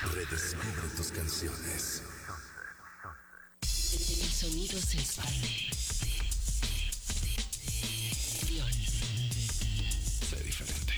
Redescubre tus canciones. El sonido se expande. Sé diferente.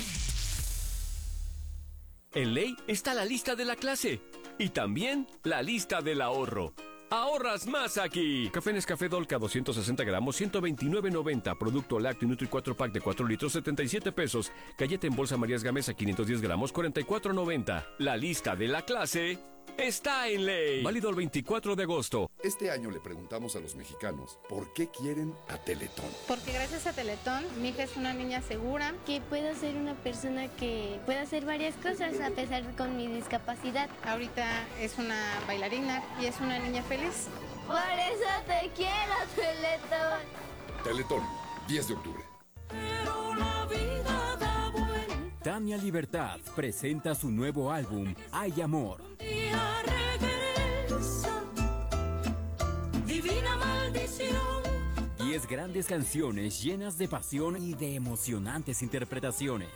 En Ley está la lista de la clase y también la lista del ahorro. ¡Ahorras más aquí! Café Nescafé Dolca 260 gramos, 129.90. Producto lácteo Nutri 4 pack de 4 litros, 77 pesos. Galleta en bolsa Marías Gamesa 510 gramos, 44.90. La lista de la clase está en Ley. Válido el 24 de agosto. Este año le preguntamos a los mexicanos por qué quieren a Teletón. Porque gracias a Teletón, mi hija es una niña segura. Que puedo ser una persona que pueda hacer varias cosas a pesar con mi discapacidad. Ahorita es una bailarina y es una niña feliz. Por eso te quiero, Teletón. Teletón, 10 de octubre. Tania Libertad presenta su nuevo álbum, Hay Amor. Divina maldición. 10 grandes canciones llenas de pasión y de emocionantes interpretaciones.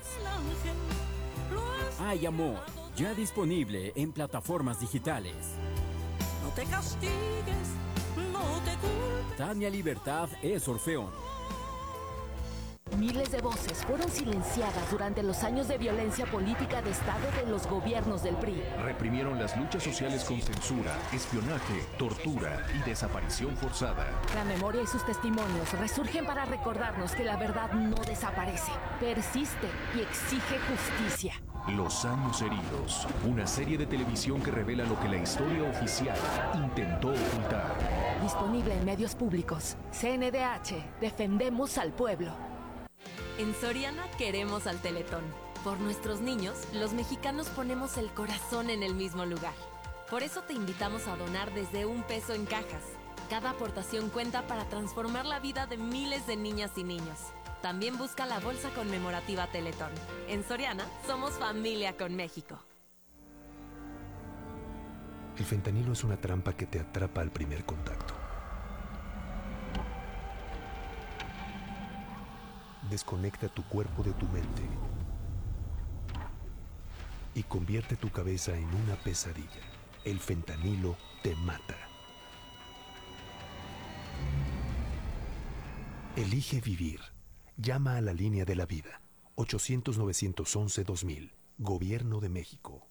Hay Amor, ya disponible en plataformas digitales. No te castigues, no te culpes. Tania Libertad es Orfeón. Miles de voces fueron silenciadas durante los años de violencia política de Estado de los gobiernos del PRI. Reprimieron las luchas sociales con censura, espionaje, tortura y desaparición forzada. La memoria y sus testimonios resurgen para recordarnos que la verdad no desaparece, persiste y exige justicia. Los años heridos, una serie de televisión que revela lo que la historia oficial intentó ocultar. Disponible en medios públicos. CNDH, defendemos al pueblo. En Soriana queremos al Teletón. Por nuestros niños, los mexicanos ponemos el corazón en el mismo lugar. Por eso te invitamos a donar desde $1 en cajas. Cada aportación cuenta para transformar la vida de miles de niñas y niños. También busca la bolsa conmemorativa Teletón. En Soriana, somos familia con México. El fentanilo es una trampa que te atrapa al primer contacto. Desconecta tu cuerpo de tu mente y convierte tu cabeza en una pesadilla. El fentanilo te mata. Elige vivir. Llama a la línea de la vida. 800-911-2000. Gobierno de México.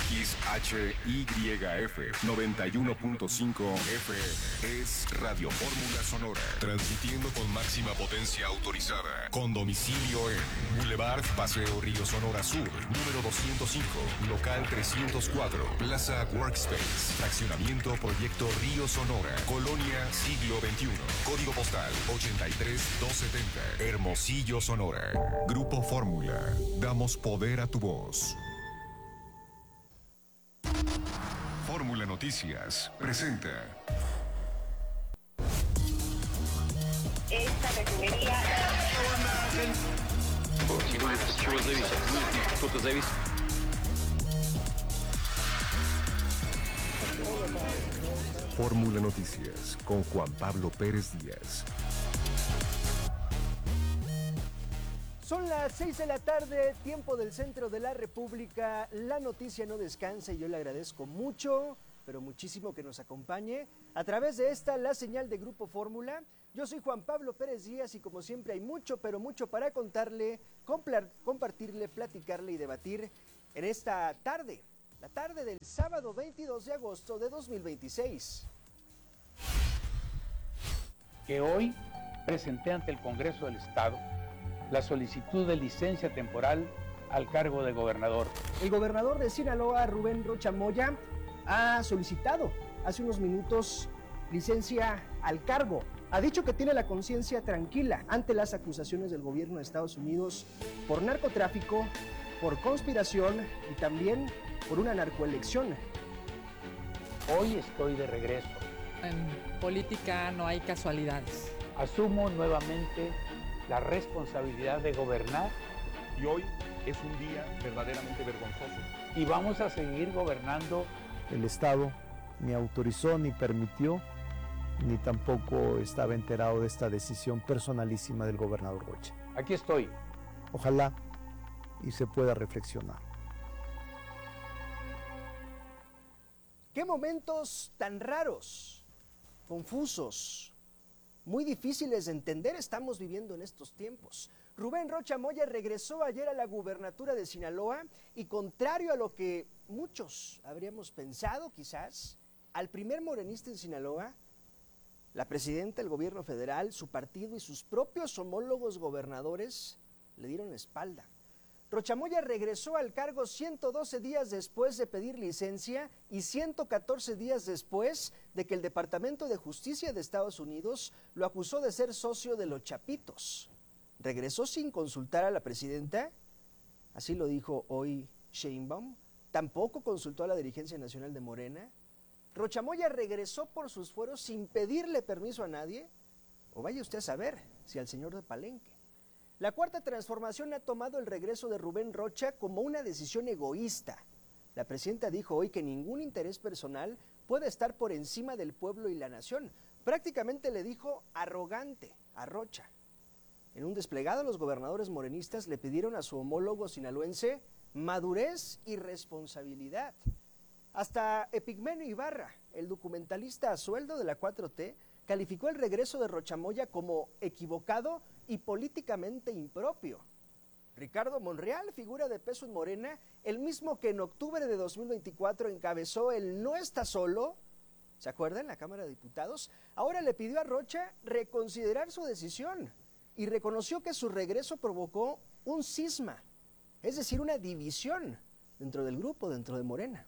XHYF 91.5 F es Radio Fórmula Sonora, transmitiendo con máxima potencia autorizada, con domicilio en Boulevard Paseo Río Sonora Sur, número 205, local 304, Plaza Workspace, fraccionamiento Proyecto Río Sonora, Colonia Siglo XXI, código postal 83270, Hermosillo, Sonora. Grupo Fórmula, damos poder a tu voz. Fórmula Noticias presenta. Esta refinería. Fórmula Noticias con Juan Pablo Pérez Díaz. Son las 6 de la tarde, tiempo del centro de la República. La noticia no descansa y yo le agradezco mucho, pero muchísimo que nos acompañe a través de esta, la señal de Grupo Fórmula. Yo soy Juan Pablo Pérez Díaz y como siempre hay mucho, pero mucho para contarle, compartirle, platicarle y debatir en esta tarde, la tarde del sábado 22 de agosto de 2026. Que hoy presenté ante el Congreso del Estado la solicitud de licencia temporal al cargo de gobernador. El gobernador de Sinaloa, Rubén Rocha Moya, ha solicitado hace unos minutos licencia al cargo. Ha dicho que tiene la conciencia tranquila ante las acusaciones del gobierno de Estados Unidos por narcotráfico, por conspiración y también por una narcoelección. Hoy estoy de regreso. En política no hay casualidades. Asumo nuevamente la responsabilidad de gobernar. Y hoy es un día verdaderamente vergonzoso. Y vamos a seguir gobernando. El Estado ni autorizó, ni permitió, ni tampoco estaba enterado de esta decisión personalísima del gobernador Rocha. Aquí estoy. Ojalá y se pueda reflexionar. ¿Qué momentos tan raros, confusos, muy difíciles de entender estamos viviendo en estos tiempos? Rubén Rocha Moya regresó ayer a la gubernatura de Sinaloa y, contrario a lo que muchos habríamos pensado quizás, al primer morenista en Sinaloa, la presidenta, el gobierno federal, su partido y sus propios homólogos gobernadores le dieron la espalda. Rocha Moya regresó al cargo 112 días después de pedir licencia y 114 días después de que el Departamento de Justicia de Estados Unidos lo acusó de ser socio de los Chapitos. Regresó sin consultar a la presidenta, así lo dijo hoy Sheinbaum. Tampoco consultó a la dirigencia nacional de Morena. Rocha Moya regresó por sus fueros sin pedirle permiso a nadie, o vaya usted a saber si al señor de Palenque. La Cuarta Transformación ha tomado el regreso de Rubén Rocha como una decisión egoísta. La presidenta dijo hoy que ningún interés personal puede estar por encima del pueblo y la nación. Prácticamente le dijo arrogante a Rocha. En un desplegado, los gobernadores morenistas le pidieron a su homólogo sinaloense madurez y responsabilidad. Hasta Epigmenio Ibarra, el documentalista a sueldo de la 4T, calificó el regreso de Rocha Moya como equivocado y políticamente impropio. Ricardo Monreal, figura de peso en Morena, el mismo que en octubre de 2024 encabezó el No Está Solo, ¿se acuerdan? En la Cámara de Diputados, ahora le pidió a Rocha reconsiderar su decisión y reconoció que su regreso provocó un cisma, es decir, una división dentro del grupo, dentro de Morena.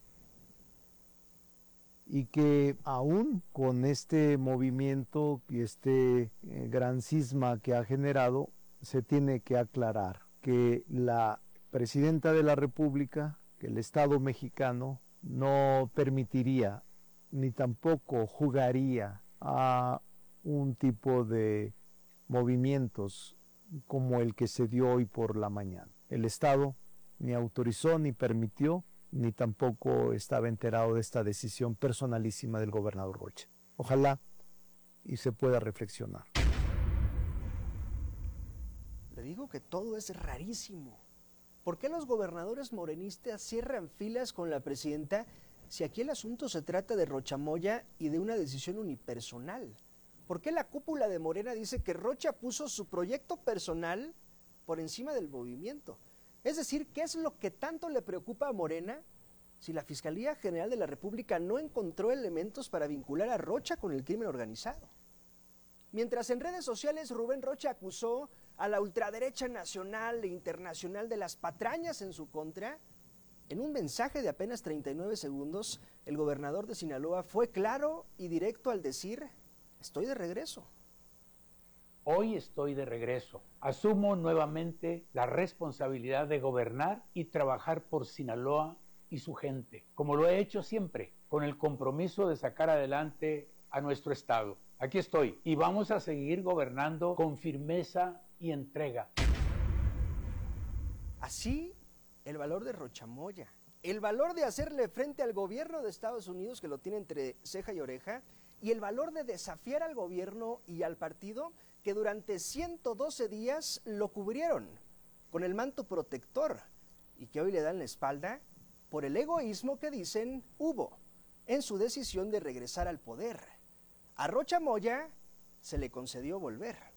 Y que aún con este movimiento y este gran cisma que ha generado, se tiene que aclarar que la presidenta de la República, que el Estado mexicano no permitiría ni tampoco jugaría a un tipo de movimientos como el que se dio hoy por la mañana. El Estado ni autorizó ni permitió, ni tampoco estaba enterado de esta decisión personalísima del gobernador Rocha. Ojalá y se pueda reflexionar. Le digo que todo es rarísimo. ¿Por qué los gobernadores morenistas cierran filas con la presidenta si aquí el asunto se trata de Rocha Moya y de una decisión unipersonal? ¿Por qué la cúpula de Morena dice que Rocha puso su proyecto personal por encima del movimiento? Es decir, ¿qué es lo que tanto le preocupa a Morena si la Fiscalía General de la República no encontró elementos para vincular a Rocha con el crimen organizado? Mientras en redes sociales Rubén Rocha acusó a la ultraderecha nacional e internacional de las patrañas en su contra, en un mensaje de apenas 39 segundos, el gobernador de Sinaloa fue claro y directo al decir: estoy de regreso. Hoy estoy de regreso. Asumo nuevamente la responsabilidad de gobernar y trabajar por Sinaloa y su gente, como lo he hecho siempre, con el compromiso de sacar adelante a nuestro estado. Aquí estoy y vamos a seguir gobernando con firmeza y entrega. Así, el valor de Rocha Moya, el valor de hacerle frente al gobierno de Estados Unidos, que lo tiene entre ceja y oreja, y el valor de desafiar al gobierno y al partido que durante 112 días lo cubrieron con el manto protector y que hoy le dan la espalda por el egoísmo que dicen hubo en su decisión de regresar al poder. A Rocha Moya se le concedió volver.